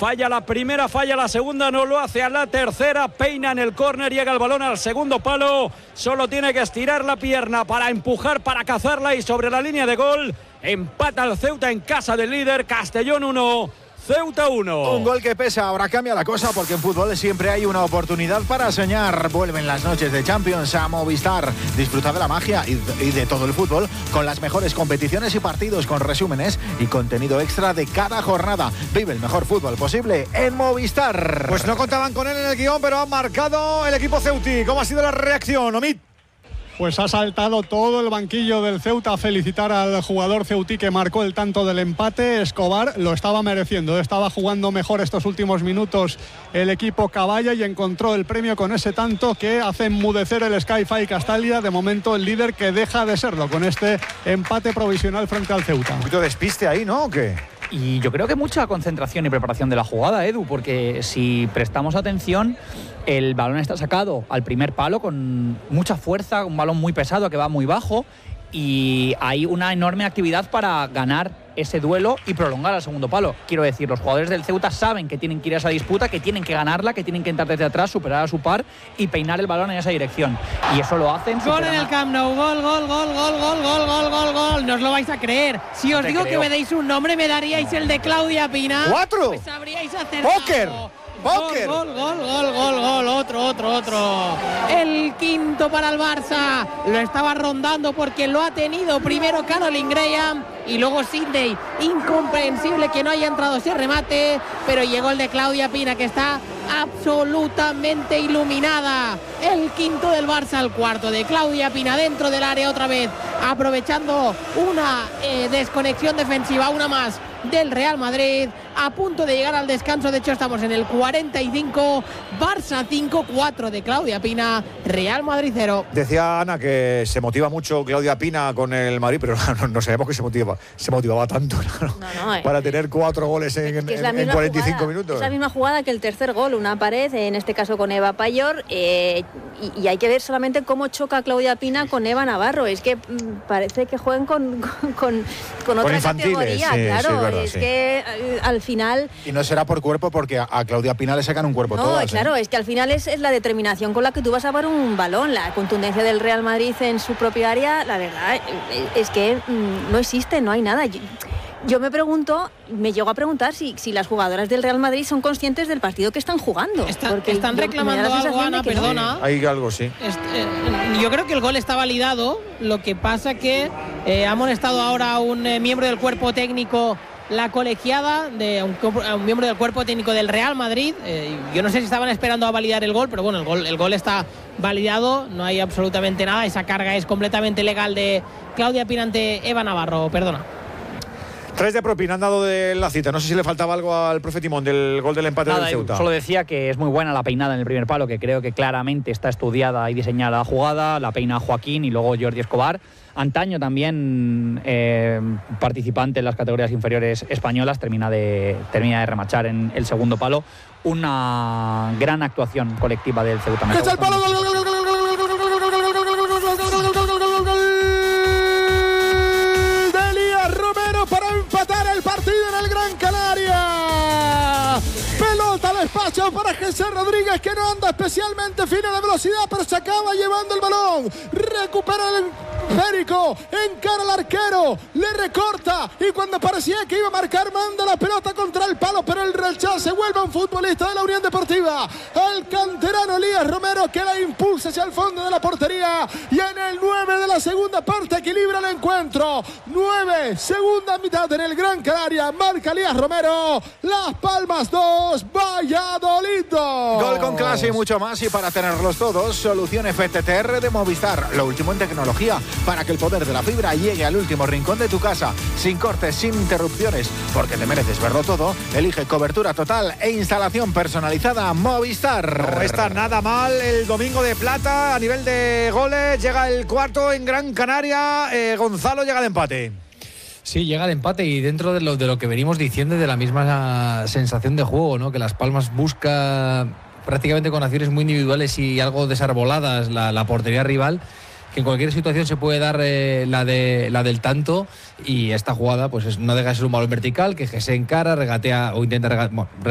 Falla la primera, falla la segunda, no lo hace a la tercera. Peina en el córner, llega el balón al segundo palo. Solo tiene que estirar la pierna para empujar, para cazarla y sobre la línea de gol. Empata el Ceuta en casa del líder. Castellón 1, Ceuta 1. Un gol que pesa, ahora cambia la cosa porque en fútbol siempre hay una oportunidad para soñar. Vuelven las noches de Champions a Movistar. Disfruta de la magia y de todo el fútbol con las mejores competiciones y partidos, con resúmenes y contenido extra de cada jornada. Vive el mejor fútbol posible en Movistar. Pues no contaban con él en el guión, pero ha marcado el equipo ceutí. ¿Cómo ha sido la reacción, Omid? Pues ha saltado todo el banquillo del Ceuta a felicitar al jugador ceutí que marcó el tanto del empate. Escobar lo estaba mereciendo, estaba jugando mejor estos últimos minutos el equipo Caballa y encontró el premio con ese tanto que hace enmudecer el Sky-Fi Castalia. De momento el líder que deja de serlo con este empate provisional frente al Ceuta. Un poquito de despiste ahí, ¿no? ¿O qué? Y yo creo que mucha concentración y preparación de la jugada, Edu, porque si prestamos atención, el balón está sacado al primer palo con mucha fuerza, un balón muy pesado que va muy bajo, y hay una enorme actividad para ganar ese duelo y prolongar al segundo palo. Quiero decir, los jugadores del Ceuta saben que tienen que ir a esa disputa, que tienen que ganarla, que tienen que entrar desde atrás, superar a su par y peinar el balón en esa dirección. Y eso lo hacen. Gol en el Camp Nou, gol. No os lo vais a creer. Si os digo que me deis un nombre, me daríais el de Claudia Pina. ¡4! Pues habríais acertado. ¡Póker! Gol, otro. El quinto para el Barça. Lo estaba rondando porque lo ha tenido primero Caroline Graham y luego Sidney. Incomprensible que no haya entrado ese remate, pero llegó el de Claudia Pina, que está absolutamente iluminada. El quinto del Barça, el cuarto de Claudia Pina dentro del área otra vez, aprovechando una desconexión defensiva, una más del Real Madrid, a punto de llegar al descanso. De hecho estamos en el 45, Barça 5-4 de Claudia Pina, Real Madrid 0. Decía Ana que se motiva mucho Claudia Pina con el Madrid, pero no sabemos que se motivaba tanto, ¿no? Para tener 4 goles en 45 jugada, minutos. Es la misma jugada que el tercer gol, una pared, en este caso con Eva Payor, y hay que ver solamente cómo choca Claudia Pina con Eva Navarro. Es que parece que juegan con otra categoría, sí, claro. Sí, es verdad, es que al final... Y no será por cuerpo, porque a Claudia Pina le sacan un cuerpo todas. Claro, es que al final es la determinación con la que tú vas a dar un balón. La contundencia del Real Madrid en su propia área, la verdad, es que no existe, no hay nada. Yo me llego a preguntar si las jugadoras del Real Madrid son conscientes del partido que están jugando. Están reclamando algo, Ana, perdona. Hay algo, sí. Yo creo que el gol está validado. Lo que pasa que ha amonestado ahora a un miembro del cuerpo técnico, la colegiada de un miembro del cuerpo técnico del Real Madrid. Yo no sé si estaban esperando a validar el gol, pero bueno, el gol está validado, no hay absolutamente nada. Esa carga es completamente legal de Claudia Pina ante Eva Navarro, perdona. 3 de propina han dado de la cita. No sé si le faltaba algo al profe Timón del gol del empate del Ceuta. Solo decía que es muy buena la peinada en el primer palo, que creo que claramente está estudiada y diseñada la jugada. La peina Joaquín y luego Jordi Escobar. Antaño también participante en las categorías inferiores españolas, termina de remachar en el segundo palo. Una gran actuación colectiva del Ceuta. ¡Es el palo! Para empatar el partido en el Gran Canaria. Pelota al espacio para Jesús Rodríguez, que no anda especialmente fino de velocidad, pero se acaba llevando el balón. Recupera el esférico, encara al arquero, le recorta y cuando parecía que iba a marcar, manda la pelota contra el palo, pero el rechazo vuelve un futbolista de la Unión Deportiva, el canterano Elías Romero, que la impulsa hacia el fondo de la portería, y en el 9 de la segunda parte equilibra el encuentro. 9, segunda mitad en el Gran Canaria, marca Elías Romero. Las Palmas 2, Valladolid 2. Gol con clase y mucho más, y para tenerlos todos, solución FTTR de Movistar, lo último en tecnología para que el poder de la fibra llegue al último rincón de tu casa, sin cortes, sin interrupciones, porque te mereces verlo todo. Elige cobertura total e instalación personalizada Movistar. No está nada mal el domingo de plata a nivel de goles. Llega el cuarto en Gran Canaria. Gonzalo, llega el empate. Sí, llega el empate, y dentro de lo que venimos diciendo, de la misma sensación de juego, ¿no? Que Las Palmas busca prácticamente con acciones muy individuales y algo desarboladas la portería rival, que en cualquier situación se puede dar la del tanto, y esta jugada pues no deja de ser un balón vertical que se encara, regatea o intenta regatear.